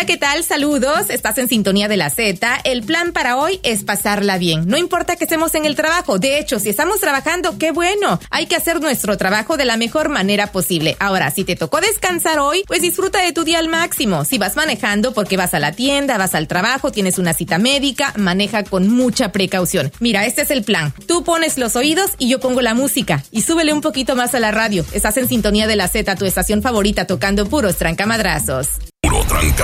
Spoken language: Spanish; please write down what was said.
Hola, ¿qué tal? Saludos. Estás en sintonía de la Z. El plan para hoy es pasarla bien. No importa que estemos en el trabajo. De hecho, si estamos trabajando, qué bueno. Hay que hacer nuestro trabajo de la mejor manera posible. Ahora, si te tocó descansar hoy, pues disfruta de tu día al máximo. Si vas manejando porque vas a la tienda, vas al trabajo, tienes una cita médica, maneja con mucha precaución. Mira, este es el plan. Tú pones los oídos y yo pongo la música. Y súbele un poquito más a la radio. Estás en sintonía de la Z, tu estación favorita, tocando puros trancamadrazos. Puro tranca.